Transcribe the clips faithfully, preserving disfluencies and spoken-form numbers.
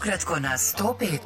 Ukratko na sto pet.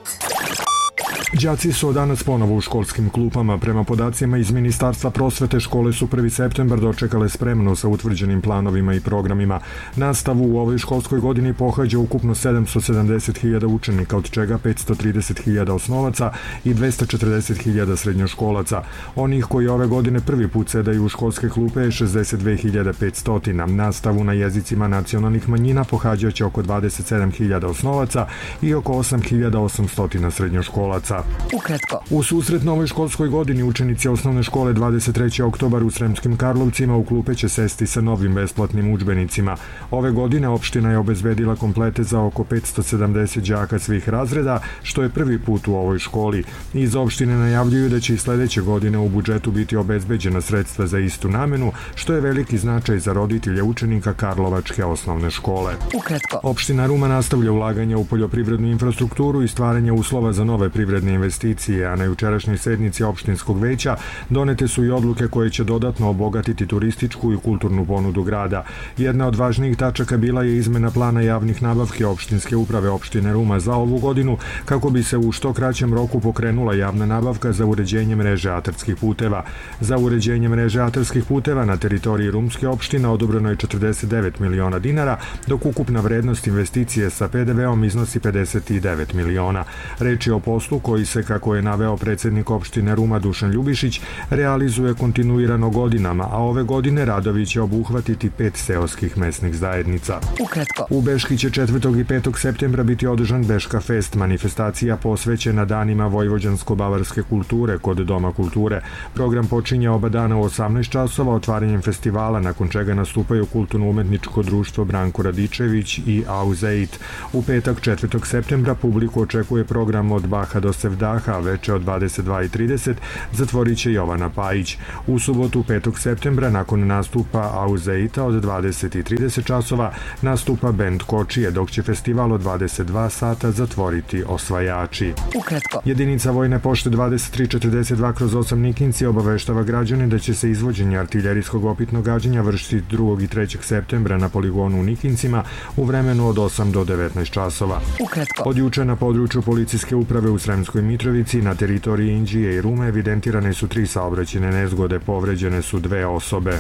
Đaci su danas ponovo u školskim klupama. Prema podacima iz Ministarstva prosvete, škole su prvi septembar dočekale spremno sa utvrđenim planovima i programima. Nastavu u ovoj školskoj godini pohađa ukupno sedamsto sedamdeset hiljada učenika, od čega petsto trideset hiljada osnovaca i dvesta četrdeset hiljada srednjoškolaca. Onih koji ove godine prvi put sedaju u školske klupe je šezdeset dve hiljade petsto. Nastavu na jezicima nacionalnih manjina pohađaće oko dvadeset sedam hiljada osnovaca i oko osam hiljada osamsto srednjoškolaca. Ukratko. U susret novoj školskoj godini učenici osnovne škole dvadeset treći oktobar u Sremskim Karlovcima u klupe će sesti sa novim besplatnim udžbenicima. Ove godine opština je obezbedila komplete za oko petsto sedamdeset đaka svih razreda, što je prvi put u ovoj školi. Iz opštine najavljuju da će i sledeće godine u budžetu biti obezbeđena sredstva za istu namenu, što je veliki značaj za roditelje učenika Karlovačke osnovne škole. Ukratko. Opština Ruma nastavlja ulaganje u poljoprivrednu infrastrukturu i stvaranje uslova za nove privredne investicije, a na jučerašnjoj sednici opštinskog veća donete su i odluke koje će dodatno obogatiti turističku i kulturnu ponudu grada. Jedna od važnijih tačaka bila je izmena plana javnih nabavki opštinske uprave opštine Ruma za ovu godinu, kako bi se u što kraćem roku pokrenula javna nabavka za uređenje mreže atarskih puteva. Za uređenje mreže atarskih puteva na teritoriji Rumske opštine odobreno je četrdeset devet miliona dinara, dok ukupna vrednost investicije sa pe de veom iznosi pedeset devet miliona. Reč je o poslu koji se, kako je naveo predsednik opštine Ruma Dušan Ljubišić, realizuje kontinuirano godinama, a ove godine radovi će obuhvatiti pet seoskih mesnih zajednica. Ukratko. U Beški će četvrtog i petog septembra biti održan Beška fest, manifestacija posvećena danima vojvođansko-bavarske kulture kod Doma kulture. Program počinje oba dana u osamnaest časova otvaranjem festivala, nakon čega nastupaju kulturno-umetničko društvo Branko Radičević i Auzeit. U petak četvrtog septembra publiku očekuje program od Baha do Sevdaha, veče od dvadeset dva i trideset zatvorit će Jovana Pajić. U subotu petog septembra nakon nastupa Auzeita od dvadeset i trideset časova nastupa bend Kočije, dok će festival od dvadeset dva sata zatvoriti Osvajači. Ukratko. Jedinica Vojne pošte dvadeset tri četrdeset dva kroz osam Nikinci obaveštava građane da će se izvođenje artiljerijskog opitnog gađanja vršiti drugog i trećeg septembra na poligonu u Nikincima u vremenu od osam do devetnaest časova. Ukratko. Od juče na području policijske uprave u Sremskoj Mitrovici na teritoriji Inđije i Rume evidentirane su tri saobraćajne nezgode, povređene su dve osobe.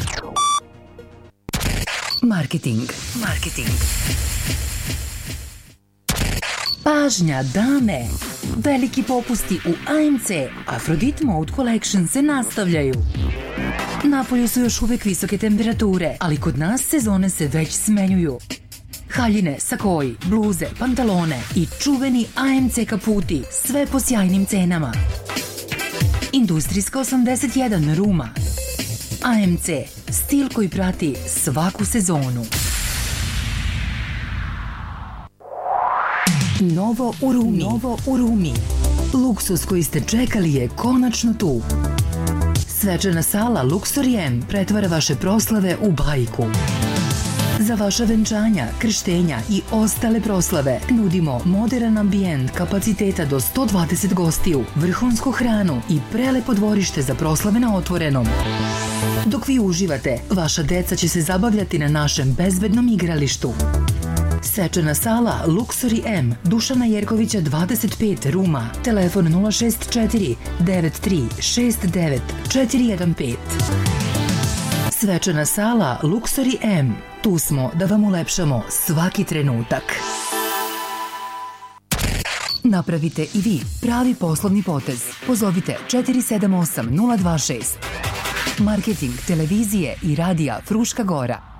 Marketing. Marketing. Pažnja, dame! Veliki popusti u a em ce Aphrodite Mode Collection se nastavljaju. Napolju su još uvek visoke temperature, ali kod nas sezone se već smenjuju. Haljine, sakoji, bluze, pantalone i čuveni a em ce kaputi, sve po sjajnim cenama. Industrijska osamdeset jedan Ruma. a em ce, stil koji prati svaku sezonu. Novo u Rumi. Novo u Rumi. Luksus koji ste čekali je konačno tu. Svečana sala Luxury M pretvara vaše proslave u bajku. Za vaša venčanja, krštenja i ostale proslave nudimo modern ambijent kapaciteta do sto dvadeset gostiju, vrhunsku hranu i prelepo dvorište za proslave na otvorenom. Dok vi uživate, vaša deca će se zabavljati na našem bezbednom igralištu. Svečana sala Luxury M, Dušana Jerkovića dvadeset pet Ruma, telefon nula šest četiri devet tri šest devet četiri jedan pet. Svečana sala Luxury M, tu smo da vam ulepšamo svaki trenutak. Napravite i vi pravi poslovni potez. Pozovite četiri sedam osam nula dva šest. Marketing televizije i radija Fruška Gora.